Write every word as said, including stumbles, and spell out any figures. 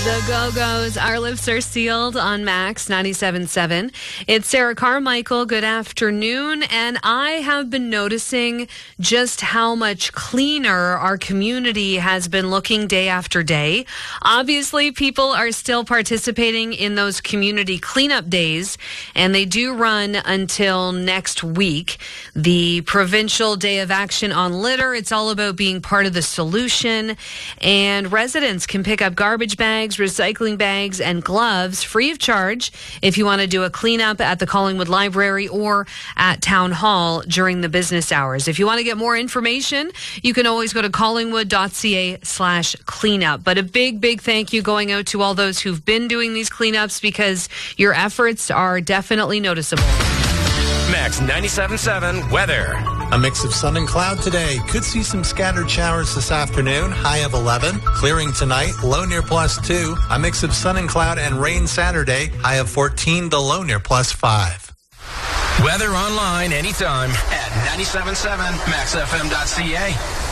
The Go-Go's, Our Lips Are Sealed on Max ninety-seven point seven. It's Sarah Carmichael. Good afternoon. And I have been noticing just how much cleaner our community has been looking day after day. Obviously, people are still participating in those community cleanup days, and they do run until next week. The Provincial Day of Action on Litter, it's all about being part of the solution, and residents can pick up garbage bags, recycling bags, and gloves free of charge if you want to do a cleanup at the Collingwood Library or at Town Hall during the business hours. If you want to get more information, you can always go to collingwood.ca slash cleanup. But a big, big thank you going out to all those who've been doing these cleanups, because your efforts are definitely noticeable. Max ninety-seven point seven weather. A mix of sun and cloud today. Could see some scattered showers this afternoon. High of eleven. Clearing tonight. Low near plus two. A mix of sun and cloud and rain Saturday. High of fourteen. The low near plus five. Weather online anytime at ninety-seven point seven max f m dot c a.